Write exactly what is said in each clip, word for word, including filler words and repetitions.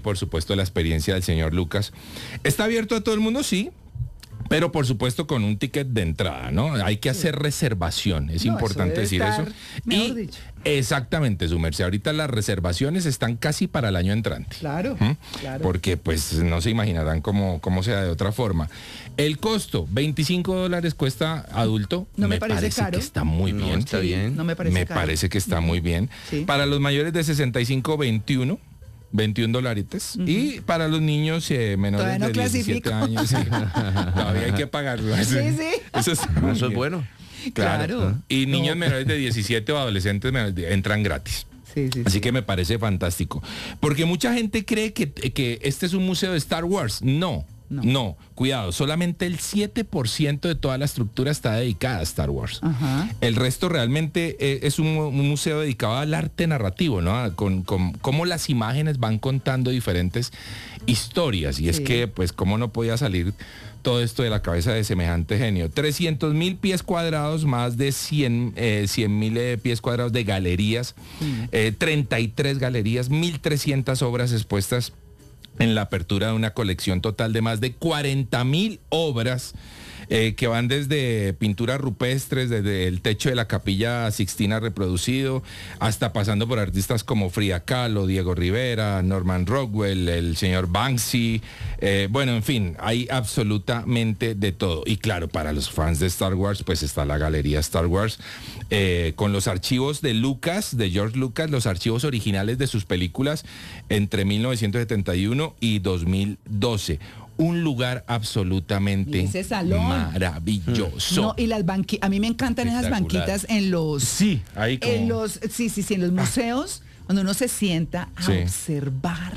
por supuesto, la experiencia del señor Lucas. ¿Está abierto a todo el mundo? Sí. Pero por supuesto con un ticket de entrada, ¿no? Hay que hacer reservación, es No, importante eso decir estar, eso. mejor Y dicho. exactamente, su merced. Ahorita las reservaciones están casi para el año entrante. Claro, ¿Mm? claro. Porque pues no se imaginarán cómo, cómo sea de otra forma. El costo, veinticinco dólares cuesta adulto. No me parece caro. que está muy No, bien. está Sí, bien. No me parece Me caro. parece que está muy bien. Sí. Para los mayores de sesenta y cinco, veintiuno. veintiún dolaritos. Uh-huh. Y para los niños eh, menores no de diecisiete clasifico. años, sí, todavía hay que pagarlo. Sí, sí. Eso es, Eso es bueno. Claro. Claro. Y niños No. menores de diecisiete o adolescentes menores de- entran gratis. Sí, sí, Así sí. que me parece fantástico. Porque mucha gente cree que, que este es un museo de Star Wars. No. No. No, cuidado, solamente el siete por ciento de toda la estructura está dedicada a Star Wars. Ajá. El resto realmente eh, es un, un museo dedicado al arte narrativo, ¿no? A- Con, con cómo las imágenes van contando diferentes historias. Y es Sí. que, pues, cómo no podía salir todo esto de la cabeza de semejante genio. trescientos mil pies cuadrados, más de cien mil eh, pies cuadrados de galerías, Mm. eh, treinta y tres galerías, mil trescientas obras expuestas en la apertura de una colección total de más de cuarenta mil obras eh, que van desde pinturas rupestres, desde el techo de la Capilla Sixtina reproducido, hasta pasando por artistas como Frida Kahlo, Diego Rivera, Norman Rockwell, el señor Banksy, eh, bueno, en fin, hay absolutamente de todo. Y claro, para los fans de Star Wars, pues está la galería Star Wars, eh, con los archivos de Lucas, de George Lucas, los archivos originales de sus películas entre mil novecientos setenta y uno y dos mil doce. Un lugar absolutamente Y ese salón. maravilloso. No, y las banquitas, a mí me encantan esas Espectacular. banquitas en los Sí, ahí como... en los sí, sí, sí, en los museos, cuando uno se sienta a Sí. observar,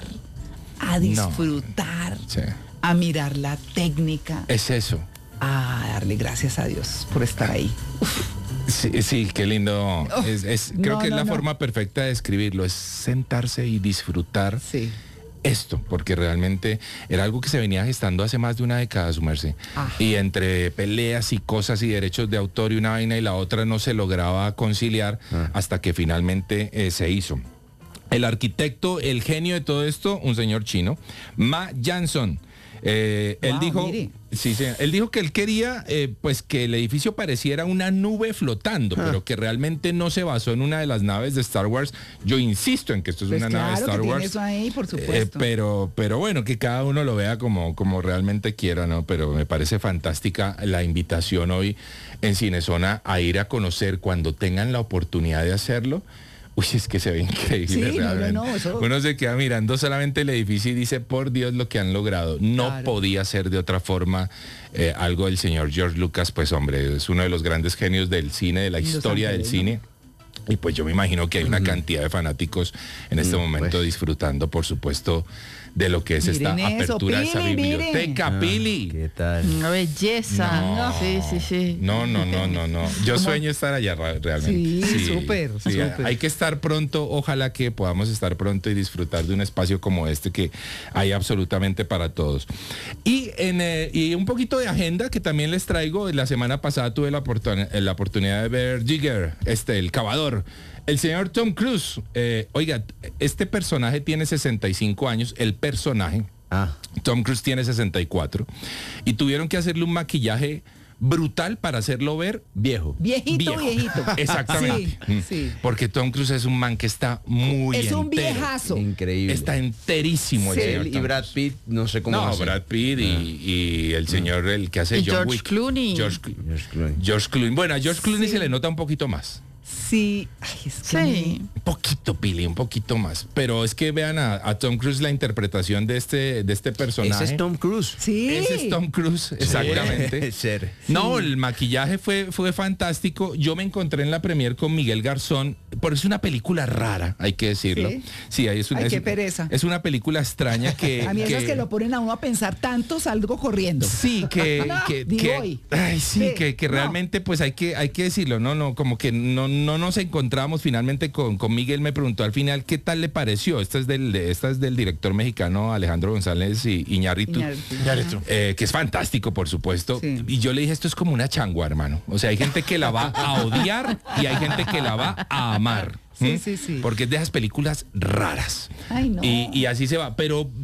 a disfrutar, Sí. a mirar la técnica, Es eso. a darle gracias a Dios por estar ahí. Sí, sí, qué lindo. Oh, Es, es- creo no, que es no, la no. forma perfecta de describirlo, es sentarse y disfrutar Sí. esto, porque realmente era algo que se venía gestando hace más de una década, su merced. Ah. Y entre peleas y cosas y derechos de autor y una vaina y la otra no se lograba conciliar Ah. hasta que finalmente eh, se hizo. El arquitecto, el genio de todo esto, un señor chino, Ma Jansson. Eh, él Wow, dijo, mire. sí, sí, él dijo que él quería, eh, pues, que el edificio pareciera una nube flotando, Ah. pero que realmente no se basó en una de las naves de Star Wars. Yo insisto en que esto es Pues una claro nave de que Star tiene Wars. eso ahí, por Eh, supuesto. pero, pero bueno, que cada uno lo vea como, como realmente quiera, ¿no? Pero me parece fantástica la invitación hoy en Cinezona a ir a conocer cuando tengan la oportunidad de hacerlo. Uy, es que se ve increíble Sí, no, no, realmente. no, eso- Uno se queda mirando solamente el edificio y dice, por Dios, lo que han logrado. No Claro. podía ser de otra forma eh, algo del señor George Lucas, pues hombre, es uno de los grandes genios del cine, de la Los historia del Ángeles, cine. Y pues yo me imagino que hay una cantidad de fanáticos en este Mm, momento pues. disfrutando, por supuesto, de lo que es Miren esta eso, apertura de esa Pili, mire. biblioteca, Ah, Pili. ¿Qué tal? Una belleza. No. Sí, sí, sí. No, no, no, no, no. Yo sueño estar allá ra- realmente. Sí, súper, sí, súper. hay que estar pronto, ojalá que podamos estar pronto y disfrutar de un espacio como este que hay absolutamente para todos. Y, en, eh, y un poquito de agenda que también les traigo. La semana pasada tuve la, oportun- la oportunidad de ver Jigger, este, el cavador. El señor Tom Cruise. Eh, oiga, este personaje tiene sesenta y cinco años, el personaje. Ah, Tom Cruise tiene sesenta y cuatro y tuvieron que hacerle un maquillaje brutal para hacerlo ver viejo. Viejito, viejo. viejito. Exactamente. Sí, Mm. sí. Porque Tom Cruise es un man que está muy Es un entero. viejazo. Increíble. Está enterísimo el Sí. señor Él y Tom Brad Cruise. Pitt, no sé cómo No, hace. Brad Pitt y, y el señor el que hace Y John George Wick. Clooney. George, Clo- George Clooney. George Clooney. Bueno, a George Clooney Sí. se le nota un poquito más. Sí. Ay, es que Sí. Un poquito, Pili, un poquito más. Pero es que vean a, a Tom Cruise la interpretación de este, de este personaje. Ese es Tom Cruise. Sí. Ese es Tom Cruise, exactamente. Ser. No, el maquillaje fue, fue fantástico. Yo me encontré en la premier con Miguel Garzón, porque es una película rara, hay que decirlo. Sí. Sí, ahí es una, Ay, es, qué pereza. es una película extraña que... A mí esos que- que lo ponen a uno a pensar tanto, salgo corriendo. Sí, que, No, que, digo que- hoy. ay, sí, Sí, que, que no. realmente pues hay que, hay que decirlo, no, no, como que no, no nos encontramos finalmente con, con Miguel. Me preguntó al final qué tal le pareció. Esta es del, de- esta es del director mexicano Alejandro González y Iñárritu. Iñárritu. Eh, que es fantástico, por supuesto. Sí. Y yo le dije, esto es como una changua, hermano. O sea, hay gente que la va a odiar y hay gente que la va a amar. Sí, ¿m? sí, sí. Porque es de esas películas raras. Ay, no. Y, y así se va. Pero